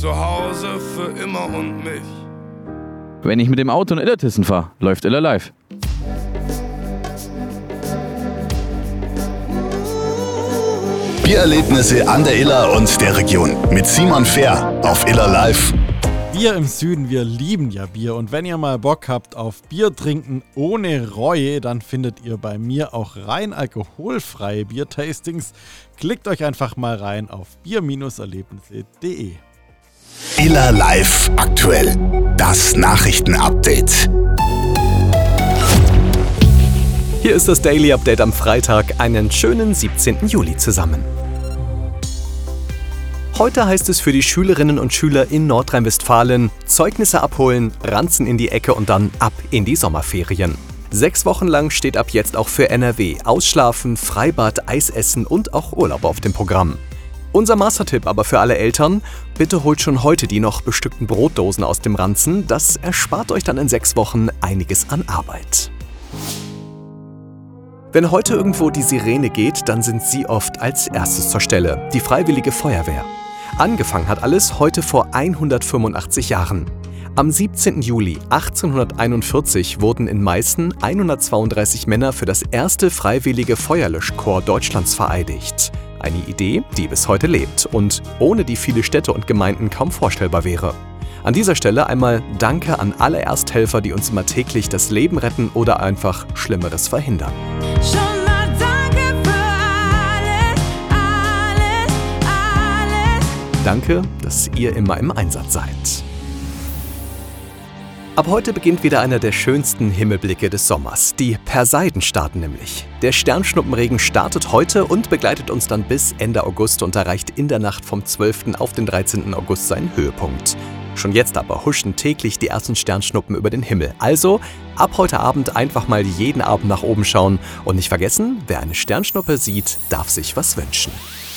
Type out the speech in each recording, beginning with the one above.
Zu Hause für immer und mich. Wenn ich mit dem Auto in Illertissen fahre, läuft Iller Live. Biererlebnisse an der Iller und der Region mit Simon Fehr auf Iller Live. Wir im Süden, wir lieben ja Bier, und wenn ihr mal Bock habt auf Bier trinken ohne Reue, dann findet ihr bei mir auch rein alkoholfreie Biertastings. Klickt euch einfach mal rein auf bier-erlebnisse.de. Iller Live aktuell. Das Nachrichtenupdate. Hier ist das Daily Update am Freitag, einen schönen 17. Juli zusammen. Heute heißt es für die Schülerinnen und Schüler in Nordrhein-Westfalen: Zeugnisse abholen, Ranzen in die Ecke und dann ab in die Sommerferien. 6 Wochen lang steht ab jetzt auch für NRW Ausschlafen, Freibad, Eisessen und auch Urlaub auf dem Programm. Unser Mastertipp aber für alle Eltern: Bitte holt schon heute die noch bestückten Brotdosen aus dem Ranzen, das erspart euch dann in 6 Wochen einiges an Arbeit. Wenn heute irgendwo die Sirene geht, dann sind sie oft als erstes zur Stelle, die Freiwillige Feuerwehr. Angefangen hat alles heute vor 185 Jahren. Am 17. Juli 1841 wurden in Meißen 132 Männer für das erste freiwillige Feuerlöschkorps Deutschlands vereidigt. Eine Idee, die bis heute lebt und ohne die viele Städte und Gemeinden kaum vorstellbar wäre. An dieser Stelle einmal Danke an alle Ersthelfer, die uns immer täglich das Leben retten oder einfach Schlimmeres verhindern. Schon mal danke für alles. Danke, dass ihr immer im Einsatz seid. Ab heute beginnt wieder einer der schönsten Himmelblicke des Sommers. Die Perseidenstaaten nämlich. Der Sternschnuppenregen startet heute und begleitet uns dann bis Ende August und erreicht in der Nacht vom 12. auf den 13. August seinen Höhepunkt. Schon jetzt aber huschen täglich die ersten Sternschnuppen über den Himmel. Also ab heute Abend einfach mal jeden Abend nach oben schauen und nicht vergessen, wer eine Sternschnuppe sieht, darf sich was wünschen.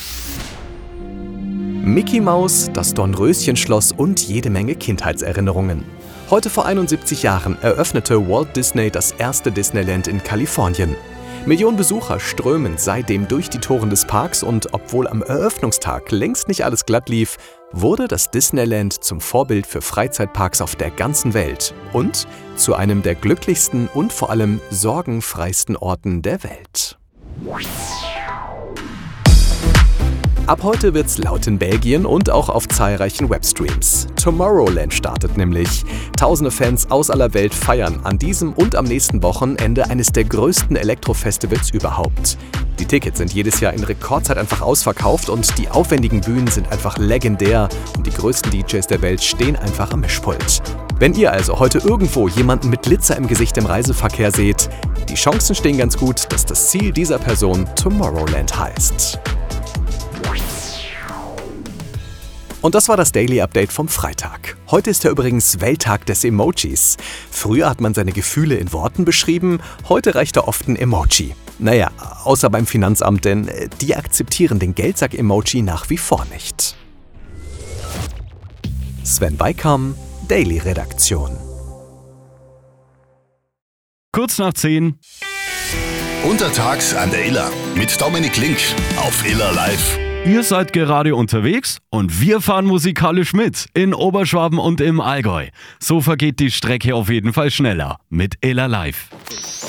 Mickey Maus, das Dornröschenschloss und jede Menge Kindheitserinnerungen. Heute vor 71 Jahren eröffnete Walt Disney das erste Disneyland in Kalifornien. Millionen Besucher strömen seitdem durch die Toren des Parks und obwohl am Eröffnungstag längst nicht alles glatt lief, wurde das Disneyland zum Vorbild für Freizeitparks auf der ganzen Welt und zu einem der glücklichsten und vor allem sorgenfreisten Orten der Welt. Ab heute wird's laut in Belgien und auch auf zahlreichen Webstreams. Tomorrowland startet nämlich. Tausende Fans aus aller Welt feiern an diesem und am nächsten Wochenende eines der größten Elektrofestivals überhaupt. Die Tickets sind jedes Jahr in Rekordzeit einfach ausverkauft und die aufwendigen Bühnen sind einfach legendär und die größten DJs der Welt stehen einfach am Mischpult. Wenn ihr also heute irgendwo jemanden mit Glitzer im Gesicht im Reiseverkehr seht, die Chancen stehen ganz gut, dass das Ziel dieser Person Tomorrowland heißt. Und das war das Daily Update vom Freitag. Heute ist ja übrigens Welttag des Emojis. Früher hat man seine Gefühle in Worten beschrieben, heute reicht da oft ein Emoji. Naja, außer beim Finanzamt, denn die akzeptieren den Geldsack-Emoji nach wie vor nicht. Sven Beikam, Daily Redaktion. Kurz nach 10. Untertags an der Iller mit Dominik Link auf Iller Live. Ihr seid gerade unterwegs und wir fahren musikalisch mit in Oberschwaben und im Allgäu. So vergeht die Strecke auf jeden Fall schneller mit Iller Live.